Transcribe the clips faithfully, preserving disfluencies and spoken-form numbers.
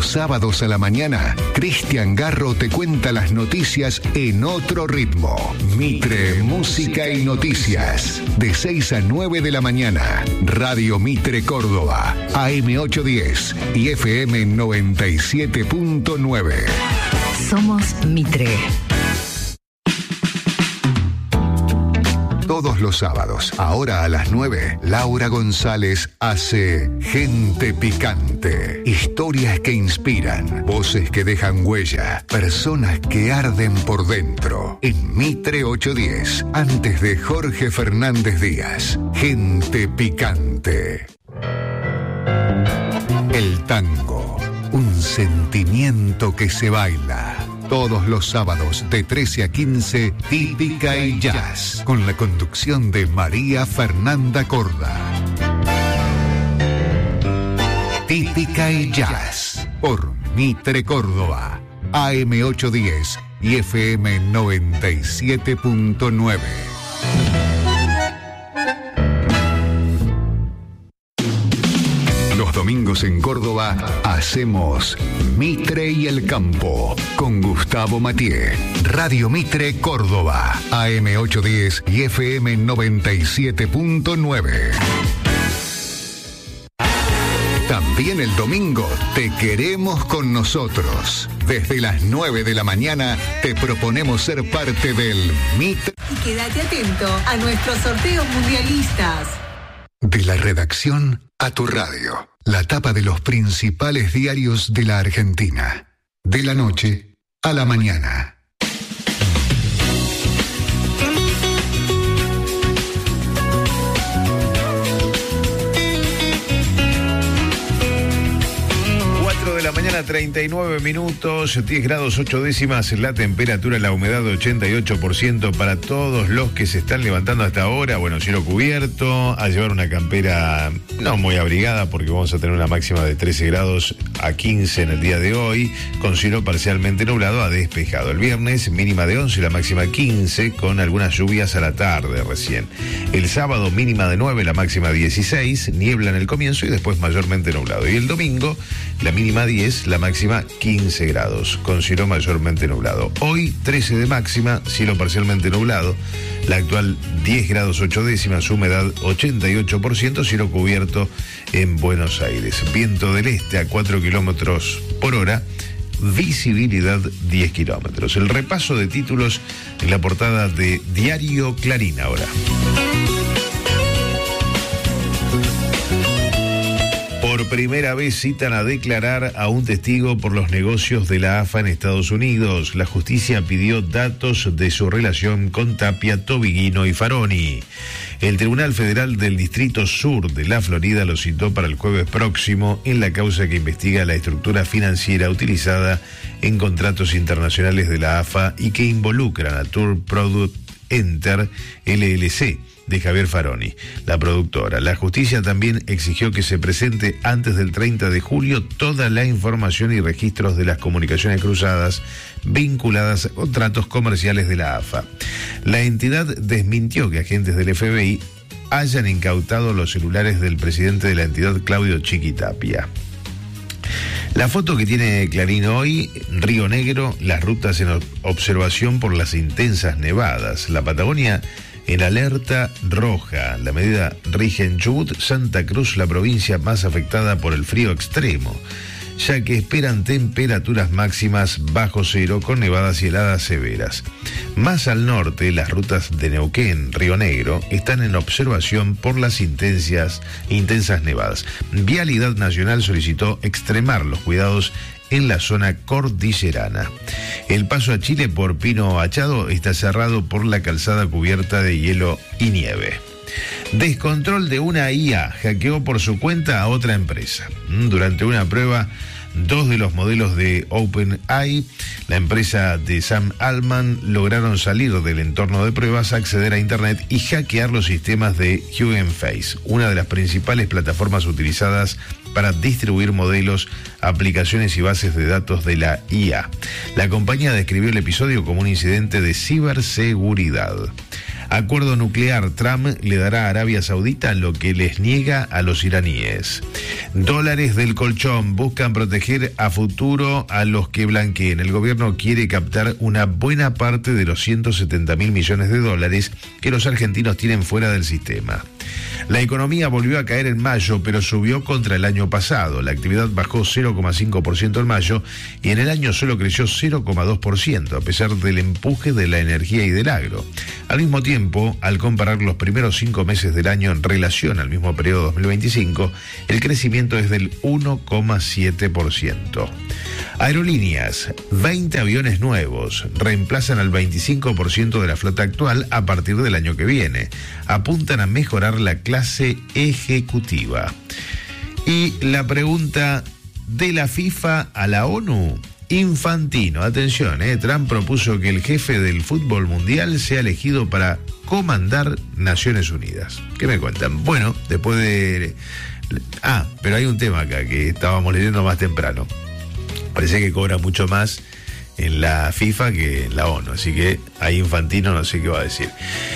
sábados a la mañana, Cristian Garro te cuenta las noticias en otro ritmo. Mitre, música y noticias. De seis a nueve de la mañana. Radio Mitre Córdoba. A M ochocientos diez y F M noventa y siete punto nueve. Somos Mitre. Todos los sábados, ahora a las nueve, Laura González hace Gente Picante. Historias que inspiran, voces que dejan huella, personas que arden por dentro. En Mitre ochocientos diez, antes de Jorge Fernández Díaz. Gente Picante. El tango, un sentimiento que se baila. Todos los sábados de trece a quince, Típica y Jazz, con la conducción de María Fernanda Corda. Típica y Jazz, por Mitre Córdoba, A M ochocientos diez y F M noventa y siete punto nueve. Los domingos en Córdoba hacemos Mitre y el Campo con Gustavo Mathieu. Radio Mitre Córdoba, A M ochocientos diez y F M noventa y siete punto nueve. También el domingo te queremos con nosotros. Desde las nueve de la mañana te proponemos ser parte del Mitre. Y quédate atento a nuestros sorteos mundialistas. De la redacción a tu radio. La tapa de los principales diarios de la Argentina. De la noche a la mañana. De la mañana, treinta y nueve minutos, diez grados ocho décimas, la temperatura, la humedad de ochenta y ocho por ciento para todos los que se están levantando hasta ahora. Bueno, cielo cubierto, a llevar una campera no muy abrigada porque vamos a tener una máxima de trece grados a quince en el día de hoy, con cielo parcialmente nublado a despejado. El viernes, mínima de once, la máxima quince, con algunas lluvias a la tarde recién. El sábado, mínima de nueve, la máxima dieciséis, niebla en el comienzo y después mayormente nublado. Y el domingo, la mínima diez, la máxima quince grados, con cielo mayormente nublado. Hoy trece de máxima, cielo parcialmente nublado, la actual diez grados ocho décimas, humedad ochenta y ocho por ciento, cielo cubierto en Buenos Aires. Viento del este a cuatro kilómetros por hora, visibilidad diez kilómetros. El repaso de títulos en la portada de Diario Clarín ahora. Por primera vez citan a declarar a un testigo por los negocios de la A F A en Estados Unidos. La justicia pidió datos de su relación con Tapia, Tobiguino y Faroni. El Tribunal Federal del Distrito Sur de la Florida lo citó para el jueves próximo en la causa que investiga la estructura financiera utilizada en contratos internacionales de la A F A y que involucran a Tour Product Enter L L C de Javier Faroni, la productora. La justicia también exigió que se presente antes del treinta de julio toda la información y registros de las comunicaciones cruzadas vinculadas a contratos comerciales de la A F A. La entidad desmintió que agentes del F B I hayan incautado los celulares del presidente de la entidad, Claudio Chiqui Tapia. La foto que tiene Clarín hoy, Río Negro, las rutas en observación por las intensas nevadas. La Patagonia en alerta roja. La medida rige en Chubut, Santa Cruz, la provincia más afectada por el frío extremo, ya que esperan temperaturas máximas bajo cero con nevadas y heladas severas. Más al norte, las rutas de Neuquén, Río Negro, están en observación por las intensas, intensas nevadas. Vialidad Nacional solicitó extremar los cuidados en la zona cordillerana. El paso a Chile por Pino Achado está cerrado por la calzada cubierta de hielo y nieve. Descontrol de una I A hackeó por su cuenta a otra empresa. Durante una prueba, dos de los modelos de OpenAI, la empresa de Sam Altman, lograron salir del entorno de pruebas, acceder a Internet y hackear los sistemas de Hugging Face, una de las principales plataformas utilizadas para distribuir modelos, aplicaciones y bases de datos de la I A. La compañía describió el episodio como un incidente de ciberseguridad. Acuerdo nuclear, Trump le dará a Arabia Saudita lo que les niega a los iraníes. Dólares del colchón, buscan proteger a futuro a los que blanqueen. El gobierno quiere captar una buena parte de los ciento setenta mil millones de dólares que los argentinos tienen fuera del sistema. La economía volvió a caer en mayo, pero subió contra el año pasado. La actividad bajó cero coma cinco por ciento en mayo y en el año solo creció cero coma dos por ciento, a pesar del empuje de la energía y del agro. Al mismo tiempo, al comparar los primeros cinco meses del año en relación al mismo periodo dos mil veinticinco, el crecimiento es del uno coma siete por ciento. Aerolíneas, veinte aviones nuevos, reemplazan al veinticinco por ciento de la flota actual a partir del año que viene. Apuntan a mejorar la clase ejecutiva. Y la pregunta de la FIFA a la ONU. Infantino, atención, eh, Trump propuso que el jefe del fútbol mundial sea elegido para comandar Naciones Unidas. ¿Qué me cuentan? Bueno, después de... Ah, pero hay un tema acá que estábamos leyendo más temprano. Parece que cobra mucho más en la FIFA que en la ONU, así que ahí Infantino no sé qué va a decir.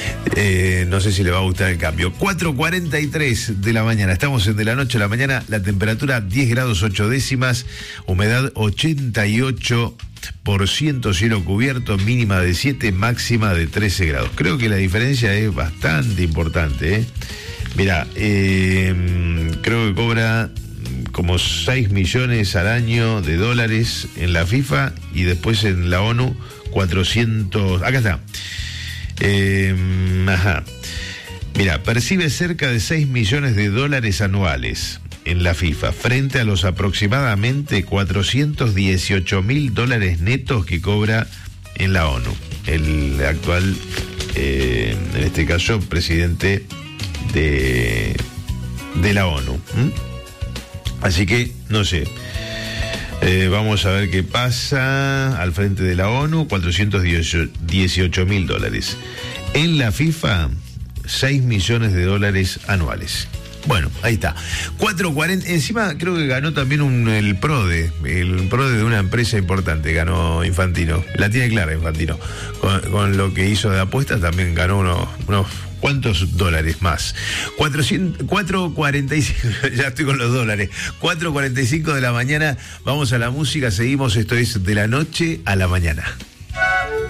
Eh, no sé si le va a gustar el cambio. cuatro cuarenta y tres de la mañana, estamos en de la noche a la mañana, la temperatura diez grados ocho décimas, humedad ochenta y ocho por ciento, cielo cubierto, mínima de siete, máxima de trece grados. Creo que la diferencia es bastante importante, ¿eh? Mirá, eh, creo que cobra como seis millones al año de dólares en la FIFA y después en la ONU cuatrocientos. Acá está. Eh, ajá. Mira, percibe cerca de seis millones de dólares anuales en la FIFA, frente a los aproximadamente cuatrocientos dieciocho mil dólares netos que cobra en la ONU. El actual, eh, en este caso, presidente de, de la ONU. ¿Mm? Así que, no sé, eh, vamos a ver qué pasa al frente de la ONU, cuatrocientos dieciocho mil dólares. En la FIFA, seis millones de dólares anuales. Bueno, ahí está. cuatro cuarenta, encima creo que ganó también un, el PRODE, el PRODE de una empresa importante, ganó Infantino. La tiene clara Infantino. Con, con lo que hizo de apuestas también ganó unos... unos ¿cuántos dólares más? cuatro cuarenta y cinco, ya estoy con los dólares. cuatro cuarenta y cinco de la mañana, vamos a la música, seguimos, esto es de la noche a la mañana.